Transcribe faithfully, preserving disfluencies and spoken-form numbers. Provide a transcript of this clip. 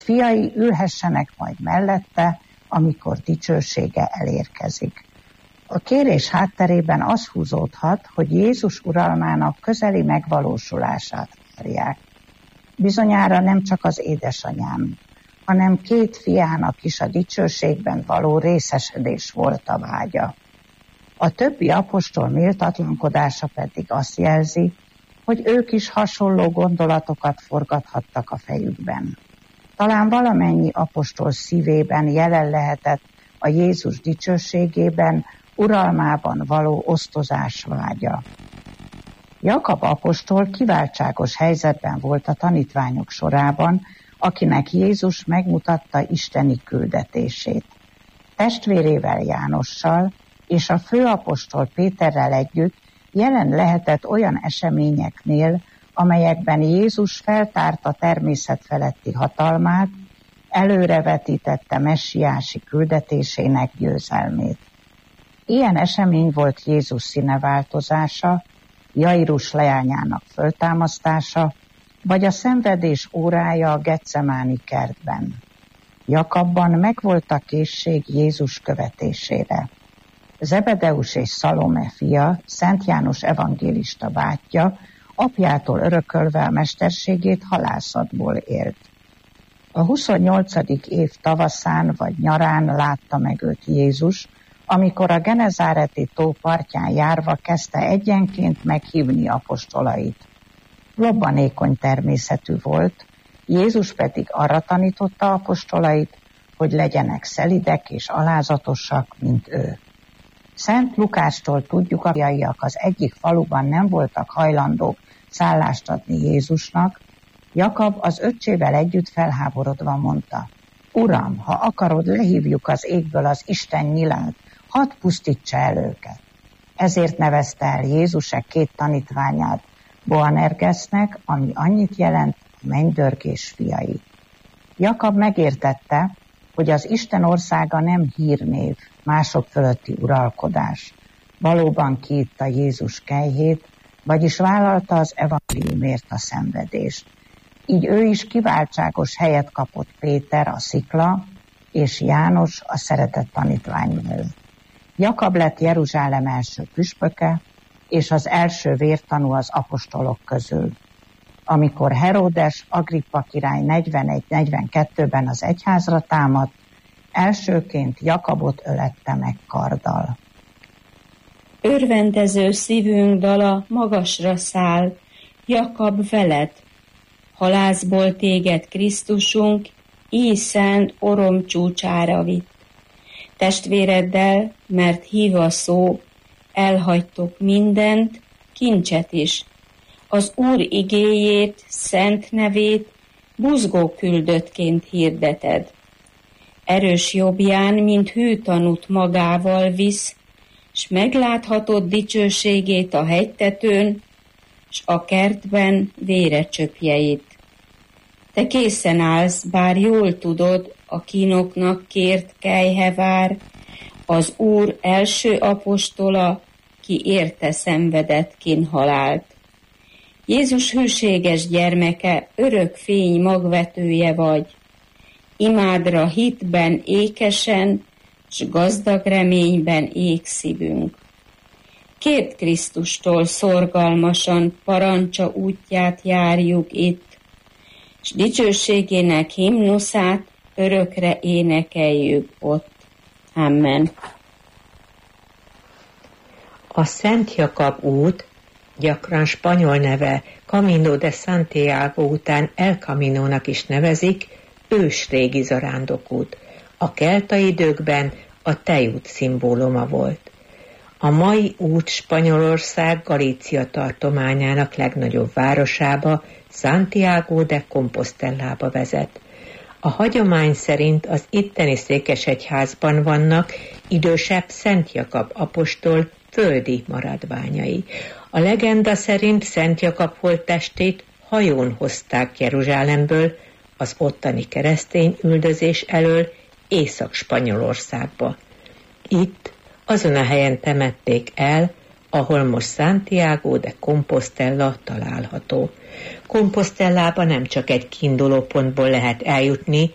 fiai ülhessenek majd mellette, amikor dicsősége elérkezik. A kérés hátterében az húzódhat, hogy Jézus uralmának közeli megvalósulását várják. Bizonyára nem csak az édesanyám, hanem két fiának is a dicsőségben való részesedés volt a vágya. A többi apostol méltatlankodása pedig azt jelzi, hogy ők is hasonló gondolatokat forgathattak a fejükben. Talán valamennyi apostol szívében jelen lehetett a Jézus dicsőségében, uralmában való osztozás vágya. Jakab apostol kiváltságos helyzetben volt a tanítványok sorában, akinek Jézus megmutatta isteni küldetését. Testvérével Jánossal és a főapostol Péterrel együtt jelen lehetett olyan eseményeknél, amelyekben Jézus feltárta természet feletti hatalmát, előrevetítette messiási küldetésének győzelmét. Ilyen esemény volt Jézus színeváltozása, Jairus leányának föltámasztása, vagy a szenvedés órája a Getsemáni kertben. Jakabban megvolt a készség Jézus követésére. Zebedeus és Szalome fia, Szent János evangélista bátyja, apjától örökölve a mesterségét halászatból élt. A huszonnyolcadik év tavaszán vagy nyarán látta meg őt Jézus, amikor a Genezáreti tó partján járva kezdte egyenként meghívni apostolait. Lobbanékony természetű volt, Jézus pedig arra tanította apostolait, hogy legyenek szelidek és alázatosak, mint ő. Szent Lukástól tudjuk, a fiaiak az egyik faluban nem voltak hajlandók szállást adni Jézusnak. Jakab az öccsével együtt felháborodva mondta: Uram, ha akarod, lehívjuk az égből az Isten nyilát, hadd pusztítsa el őket. Ezért nevezte el Jézus e két tanítványát Boanergesnek, ami annyit jelent, a mennydörgés fiai. Jakab megértette, hogy az Isten országa nem hírnév, mások fölötti uralkodás. Valóban kiitta Jézus kelyhét, vagyis vállalta az evangéliumért a szenvedést. Így ő is kiváltságos helyet kapott Péter, a szikla, és János, a szeretett tanítvány mellett. Jakab lett Jeruzsálem első püspöke, és az első vértanú az apostolok közül. Amikor Heródes Agrippa király negyvenegy-negyvenkettőben az egyházra támadt, elsőként Jakabot ölette meg karddal. Örvendező szívünk dala magasra száll, Jakab veled. Halászból téged Krisztusunk, így szent orom csúcsára vitt. Testvéreddel, mert hív a szó, elhagytok mindent, kincset is. Az Úr igéjét, szent nevét buzgó küldöttként hirdeted. Erős jobbján, mint hűtanút magával visz, s megláthatod dicsőségét a hegytetőn, s a kertben vérecsöpjeit. Te készen állsz, bár jól tudod, a kínoknak kért kelyhe vár, az Úr első apostola, ki érte szenvedett kínhalált. Jézus hűséges gyermeke, örök fény magvetője vagy, imádra hitben ékesen, s gazdag reményben ég szívünk. Két Krisztustól szorgalmasan parancsa útját járjuk itt, s dicsőségének himnuszát örökre énekeljük ott. Amen. A Szent Jakab út, gyakran spanyol neve Camino de Santiago után El Caminónak is nevezik, ősrégi zarándokút. A kelta időkben a tejút szimbóluma volt. A mai út Spanyolország Galícia tartományának legnagyobb városába, Santiago de Compostellába vezet. A hagyomány szerint az itteni székesegyházban vannak idősebb Szent Jakab apostol földi maradványai. A legenda szerint Szent Jakab holttestét hajón hozták Jeruzsálemből, az ottani keresztény üldözés elől Észak-Spanyolországba. Itt, azon a helyen temették el, ahol most Santiago de Compostela található. Compostellába nem csak egy kiindulópontból lehet eljutni,